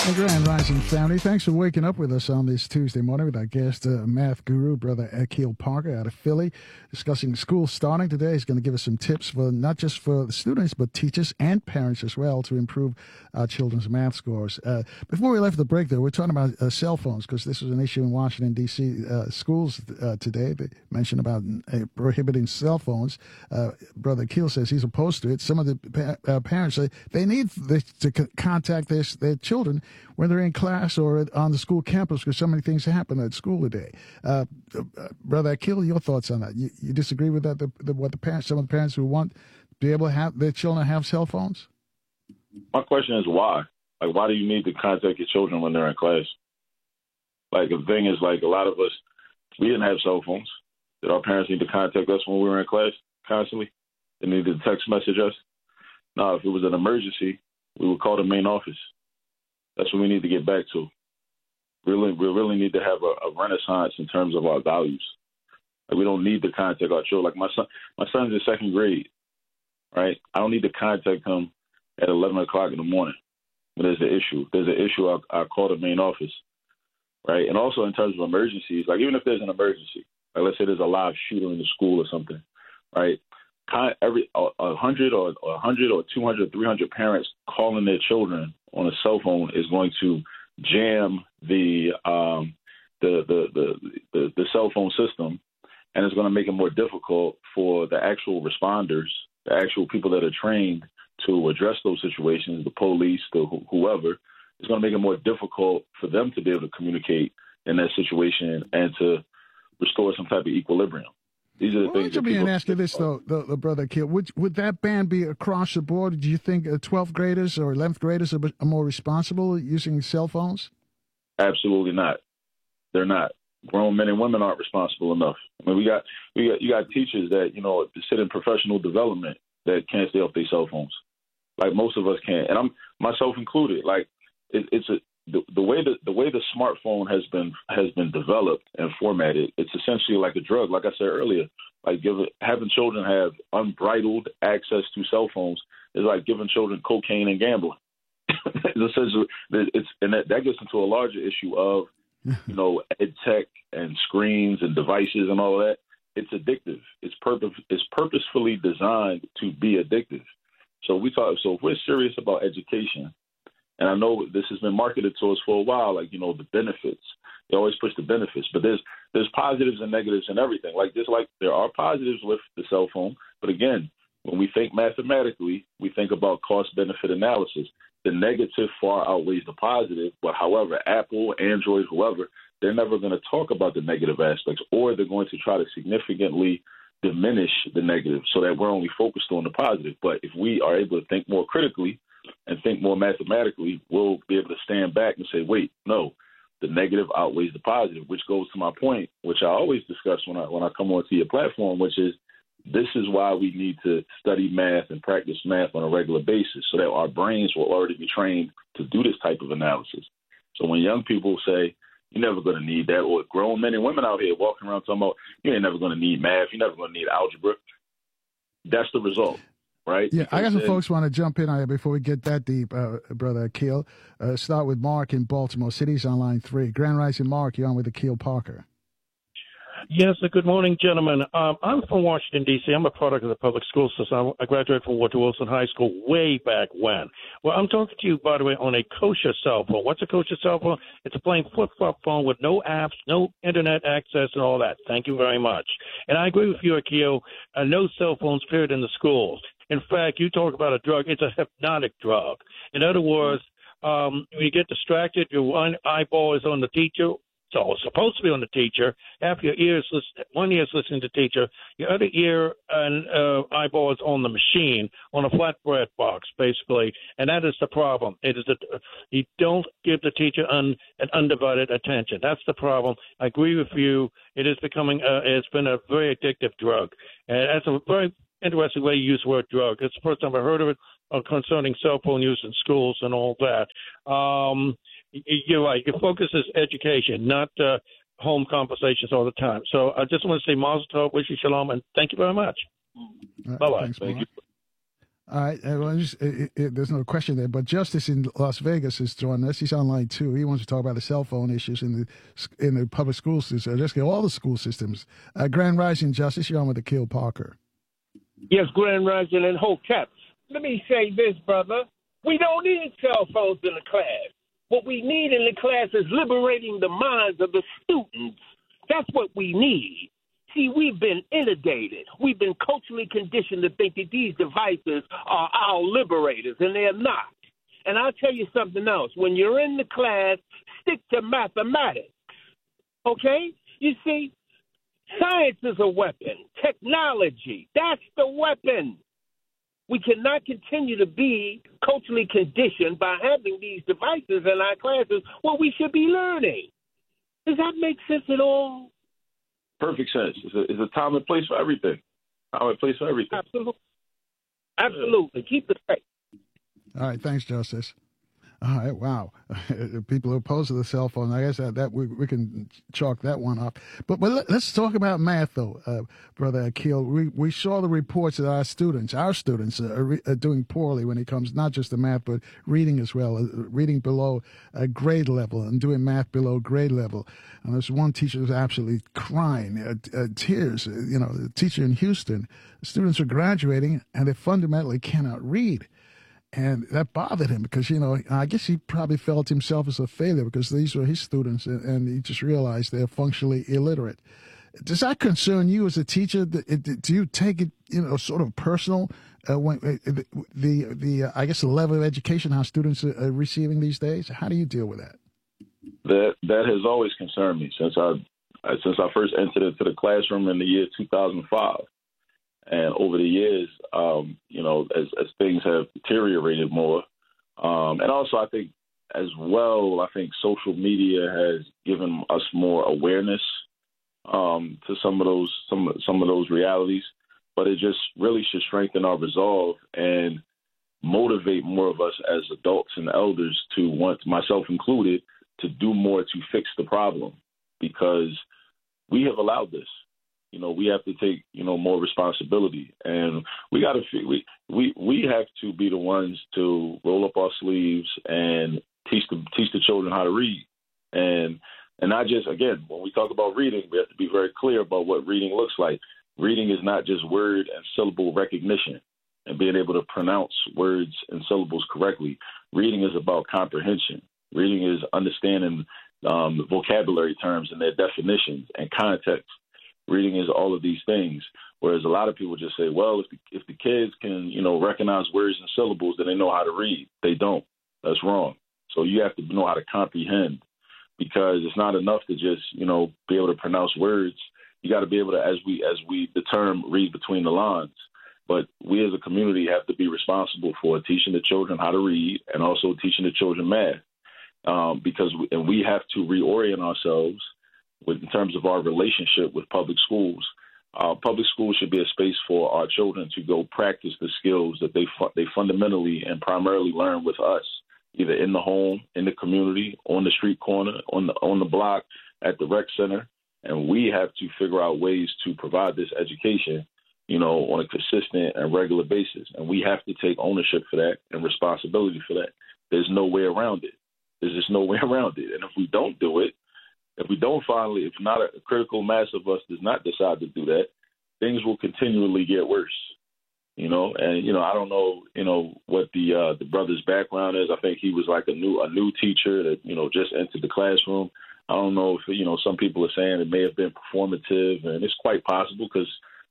Hey, Grand Rising family. Thanks for waking up with us on this Tuesday morning with our guest, math guru, Brother Akil Parker out of Philly, discussing school starting today. He's going to give us some tips for not just for the students, but teachers and parents as well to improve our children's math scores. Before we left the break, though, we're talking about cell phones because this was an issue in Washington, D.C. Schools today. They mentioned about prohibiting cell phones. Brother Akil says he's opposed to it. Some of the parents say they need to contact their children when they're in class or on the school campus because so many things happen at school today. Brother Akil, your thoughts on that? You disagree with that? What the parents, some of the parents who want to be able to have their children have cell phones? My question is why? Like, why do you need to contact your children when they're in class? Like, the thing is, like, a lot of us, we didn't have cell phones. Did our parents need to contact us when we were in class constantly? They needed to text message us? No, if it was an emergency, we would call the main office. That's what we need to get back to. We really need to have a renaissance in terms of our values. Like, we don't need to contact our children. Like, my son's in second grade, right? I don't need to contact him at 11 o'clock in the morning when there's an issue. There's an issue, I'll call the main office, right? And also in terms of emergencies, like even if there's an emergency, like let's say there's a live shooter in the school or something, right? Every 100 or 200, 300 parents calling their children on a cell phone is going to jam the cell phone system, and it's going to make it more difficult for the actual responders, the actual people that are trained to address those situations, the police, whoever. It's going to make it more difficult for them to be able to communicate in that situation and to restore some type of equilibrium. These are the things. Let me ask you this, though, Brother Akil. Would that ban be across the board? Do you think 12th graders or 11th graders are more responsible using cell phones? Absolutely not. They're not. Grown men and women aren't responsible enough. I mean, you got teachers that sit in professional development that can't stay off their cell phones. Like most of us can't, and I'm myself included. Like the way the smartphone has been developed and formatted, it's essentially like a drug. Like I said earlier, like having children have unbridled access to cell phones is like giving children cocaine and gambling. That gets into a larger issue of ed tech and screens and devices and all of that. It's addictive. It's purposefully designed to be addictive. So if we're serious about education. And I know this has been marketed to us for a while, like, the benefits. They always push the benefits. But there's positives and negatives and everything. Like there are positives with the cell phone. But again, when we think mathematically, we think about cost-benefit analysis. The negative far outweighs the positive. But however, Apple, Android, whoever, they're never going to talk about the negative aspects, or they're going to try to significantly diminish the negative so that we're only focused on the positive. But if we are able to think more critically and think more mathematically, we'll be able to stand back and say, wait, no, the negative outweighs the positive, which goes to my point, which I always discuss when I come onto your platform, which is this is why we need to study math and practice math on a regular basis so that our brains will already be trained to do this type of analysis. So when young people say, you're never going to need that, or grown men and women out here walking around talking about, you ain't never going to need math, you're never going to need algebra, that's the result. Right? Yeah, I got some folks want to jump in on it before we get that deep, Brother Akil. Start with Mark in Baltimore City. He's on line 3. Grand Rising, Mark, you're on with Akil Parker. Yes, good morning, gentlemen. I'm from Washington, D.C. I'm a product of the public school system. I graduated from Woodrow Wilson High School way back when. Well, I'm talking to you, by the way, on a kosher cell phone. What's a kosher cell phone? It's a plain flip-flop phone with no apps, no internet access, and all that. Thank you very much. And I agree with you, Akil. No cell phones, period, in the schools. In fact, you talk about a drug. It's a hypnotic drug. In other words, when you get distracted, your one eyeball is on the teacher. So it's supposed to be on the teacher. Half your ears, one ear is listening to the teacher. Your other ear and eyeball is on the machine, on a flatbread box, basically. And that is the problem. It is you don't give the teacher an undivided attention. That's the problem. I agree with you. It is becoming. It's been a very addictive drug, and that's a very interesting way to use the word drug. It's the first time I've heard of it concerning cell phone use in schools and all that. You're right. Your focus is education, not home conversations all the time. So I just want to say mazel tov, wish you shalom, and thank you very much. Right, bye-bye. Thanks, thank you. All right, there's no question there. But Justice in Las Vegas is joining us. He's on line 2. He wants to talk about the cell phone issues in the public school system, just all the school systems. Grand Rising, Justice, you're on with Akil Parker. Yes, Grand Rising and Hotep. Let me say this, brother. We don't need cell phones in the class. What we need in the class is liberating the minds of the students. That's what we need. See, we've been inundated. We've been culturally conditioned to think that these devices are our liberators, and they're not. And I'll tell you something else. When you're in the class, stick to mathematics, okay? You see, science is a weapon. Technology, that's the weapon. We cannot continue to be culturally conditioned by having these devices in our classes where we should be learning. Does that make sense at all? Perfect sense. It's a time and place for everything. Time and place for everything. Absolutely. Keep the faith. All right. Thanks, Justice. All right. Wow. People are opposed to the cell phone. I guess that we can chalk that one up. But let's talk about math, though, Brother Akil. We saw the reports that our students are doing poorly when it comes not just to math, but reading as well, reading below grade level and doing math below grade level. And there's one teacher who's absolutely crying, tears. The teacher in Houston, the students are graduating and they fundamentally cannot read. And that bothered him because, I guess he probably felt himself as a failure because these were his students and he just realized they're functionally illiterate. Does that concern you as a teacher? Do you take it, sort of personal when I guess the level of education how students are receiving these days? How do you deal with that? That has always concerned me since I first entered into the classroom in the year 2005. And over the years, as things have deteriorated more, and also I think social media has given us more awareness to some of those realities. But it just really should strengthen our resolve and motivate more of us as adults and elders to want, myself included, to do more to fix the problem because we have allowed this. We have to take, more responsibility, and we have to be the ones to roll up our sleeves and teach the children how to read, and not just, again, when we talk about reading, we have to be very clear about what reading looks like. Reading is not just word and syllable recognition and being able to pronounce words and syllables correctly. Reading is about comprehension. Reading is understanding the vocabulary terms and their definitions and context. Reading is all of these things, whereas a lot of people just say, well, if the kids can, recognize words and syllables, then they know how to read. They don't. That's wrong. So you have to know how to comprehend because it's not enough to just, be able to pronounce words. You got to be able to, as we the term, read between the lines. But we as a community have to be responsible for teaching the children how to read and also teaching the children math because we have to reorient ourselves in terms of our relationship with public schools. Public schools should be a space for our children to go practice the skills that they fundamentally and primarily learn with us, either in the home, in the community, on the street corner, on the block, at the rec center. And we have to figure out ways to provide this education, on a consistent and regular basis. And we have to take ownership for that and responsibility for that. There's no way around it. There's just no way around it. And if we don't do it, if not a critical mass of us does not decide to do that, things will continually get worse, And, I don't know, what the brother's background is. I think he was like a new teacher that, just entered the classroom. I don't know if, some people are saying it may have been performative, and it's quite possible because,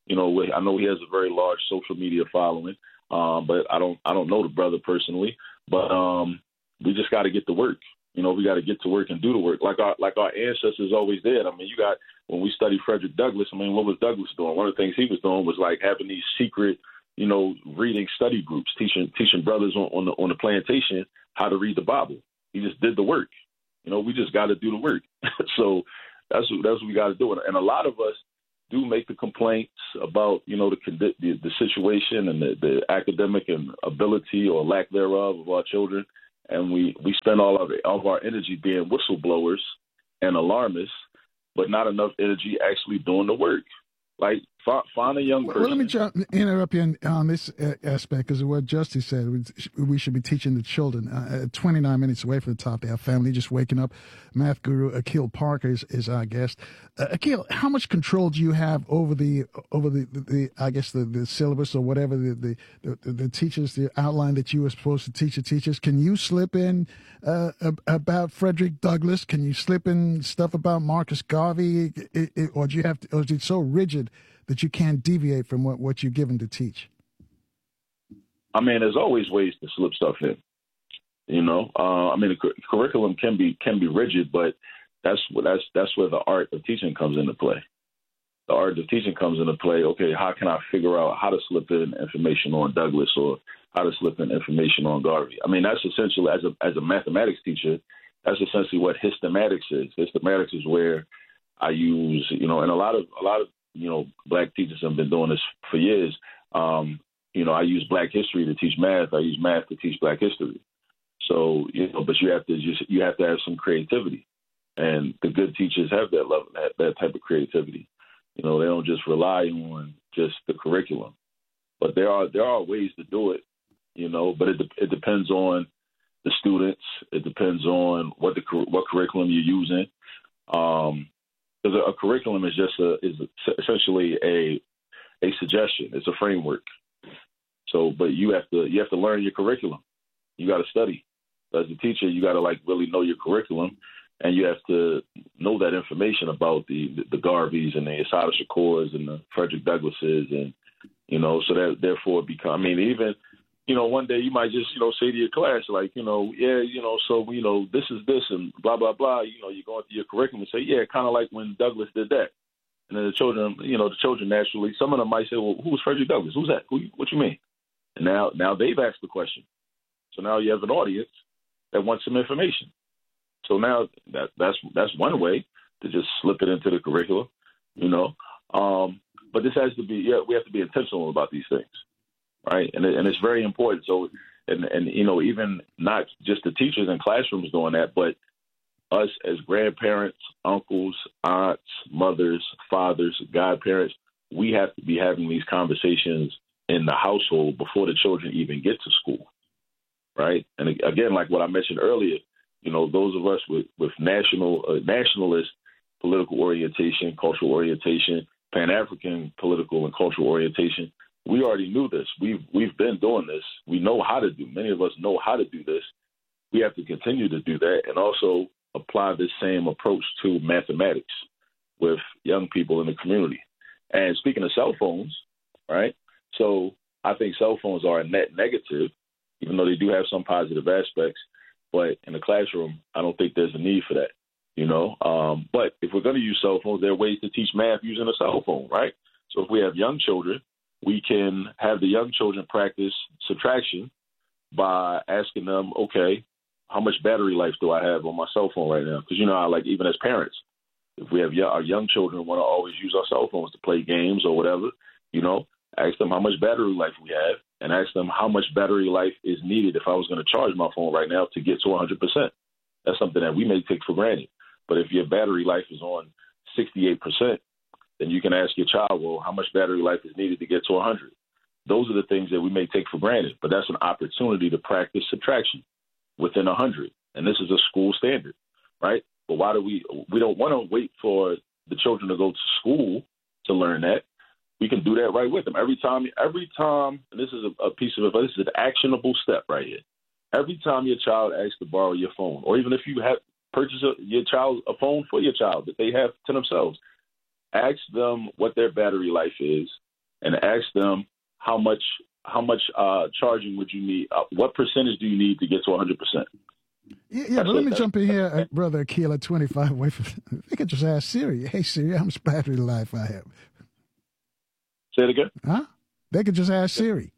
I know he has a very large social media following, but I don't know the brother personally. But we just got to get to work. We got to get to work and do the work like our ancestors always did. I mean, when we studied Frederick Douglass, what was Douglass doing? One of the things he was doing was like having these secret, reading study groups, teaching brothers on the plantation how to read the Bible. He just did the work. We just got to do the work. So that's what we got to do. And a lot of us do make the complaints about, the situation and the academic and ability or lack thereof of our children. And we spend all of our energy being whistleblowers and alarmists, but not enough energy actually doing the work. Like Find a young person. Well, let me interrupt you on this aspect, because of what Justice said, we should be teaching the children. 29 minutes away from the top, they have family just waking up. Math guru Akil Parker is our guest. Akil, how much control do you have over the I guess the syllabus or whatever the teachers, the outline that you were supposed to teach the teachers? Can you slip in about Frederick Douglass? Can you slip in stuff about Marcus Garvey, or do you have to, or is it so rigid that you can't deviate from what you're given to teach? I mean, there's always ways to slip stuff in. You know, I mean, the curriculum can be rigid, but that's where the art of teaching comes into play. The art of teaching comes into play. Okay, how can I figure out how to slip in information on Douglass or how to slip in information on Garvey? I mean, that's essentially, as a mathematics teacher, that's essentially what hystematics is. Hystematics is where I use, you know, and a lot of you know, black teachers have been doing this for years. You know, I use black history to teach math. I use math to teach black history. So, you know, but you have to have some creativity, and the good teachers have that level, that type of creativity. You know, they don't just rely on just the curriculum, but there are ways to do it. You know, but it depends on the students. It depends on what curriculum you're using. Because a curriculum is essentially a suggestion. It's a framework. So, but you have to learn your curriculum. You got to study. As a teacher, you got to really know your curriculum, and you have to know that information about the Garveys and the Assata Shakurs and the Frederick Douglasses, and you know, so that therefore become. I mean, even, you know, one day you might just, you know, say to your class, like, you know, yeah, you know, so, you know, this is this and blah, blah, blah. You know, you go into your curriculum and say, yeah, kind of like when Douglas did that. And then the children naturally, some of them might say, well, who's Frederick Douglass? Who's that? What you mean? And now they've asked the question. So now you have an audience that wants some information. So now that's one way to just slip it into the curriculum, you know. But this has to be, we have to be intentional about these things. Right. And it's very important. So, and, you know, even not just the teachers in classrooms doing that, but us as grandparents, uncles, aunts, mothers, fathers, godparents, we have to be having these conversations in the household before the children even get to school. Right. And again, like what I mentioned earlier, you know, those of us with nationalist political orientation, cultural orientation, Pan-African political and cultural orientation, we already knew this. We've been doing this. We know how to do. Many of us know how to do this. We have to continue to do that, and also apply this same approach to mathematics with young people in the community. And speaking of cell phones, right? So I think cell phones are a net negative, even though they do have some positive aspects. But in the classroom, I don't think there's a need for that. You know. But if we're going to use cell phones, there are ways to teach math using a cell phone, right? So if we have young children, we can have the young children practice subtraction by asking them, okay, how much battery life do I have on my cell phone right now? Because, you know, like even as parents, if we have our young children want to always use our cell phones to play games or whatever, you know, ask them how much battery life we have and ask them how much battery life is needed if I was going to charge my phone right now to get to 100%. That's something that we may take for granted. But if your battery life is on 68%, then you can ask your child, well, how much battery life is needed to get to 100? Those are the things that we may take for granted, but that's an opportunity to practice subtraction within 100. And this is a school standard, right? But why do we don't want to wait for the children to go to school to learn that. We can do that right with them. Every time, and this is a piece of advice, this is an actionable step right here. Every time your child asks to borrow your phone, or even if you have purchased your child a phone for your child that they have to themselves, ask them what their battery life is, and ask them how much charging would you need? What percentage do you need to get to 100%? Yeah, but let me jump in here, Brother Akil, at 25 away from. They could just ask Siri, "Hey Siri, how much battery life I have?" Say it again. Huh? They could just ask Siri.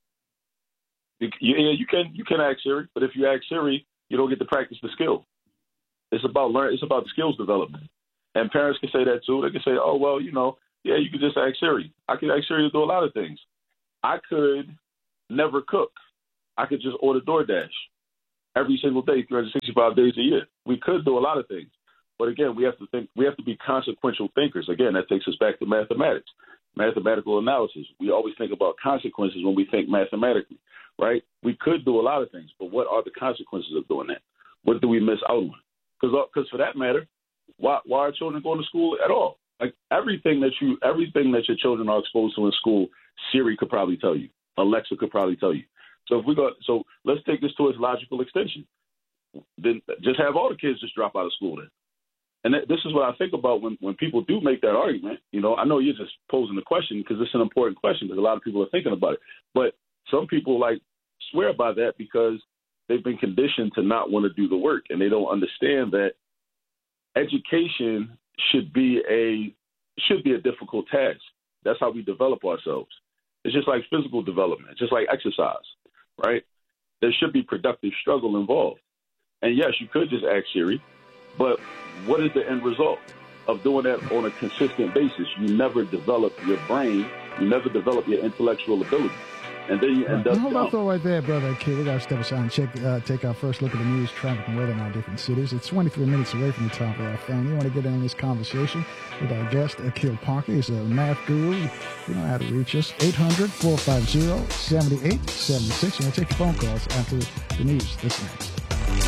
You can ask Siri, but if you ask Siri, you don't get to practice the skill. It's about It's about skills development, and parents can say that too. They can say, "Oh well, you could just ask Siri." I could ask Siri to do a lot of things. I could never cook. I could just order DoorDash every single day, 365 days a year. We could do a lot of things. But again, we have to think. We have to be consequential thinkers. Again, that takes us back to mathematics. mathematical analysis. We always think about consequences when we think mathematically, right? We could do a lot of things, but what are the consequences of doing that? What do we miss out on? Because for that matter, why are children going to school at all? Like everything that your children are exposed to in school, Siri could probably tell you, Alexa could probably tell you. So let's take this to its logical extension. Then just have all the kids just drop out of school then. And this is what I think about when people do make that argument. You know, I know you're just posing the question because it's an important question because a lot of people are thinking about it. But some people like swear by that because they've been conditioned to not want to do the work, and they don't understand that education should be a difficult task. That's how we develop ourselves. It's just like physical development, just like exercise, right? There should be productive struggle involved. And yes, you could just ask Siri, but what is the end result of doing that on a consistent basis? You never develop your brain. You never develop your intellectual ability. And then you end up... Hold on right there, Brother Akil. We got to step aside and take our first look at the news, traffic, and weather in our different cities. It's 23 minutes away from the top of our phone. You want to get in this conversation with our guest, Akil Parker. He's a math guru. You know how to reach us. 800-450-7876. And we'll take your phone calls after the news. This next.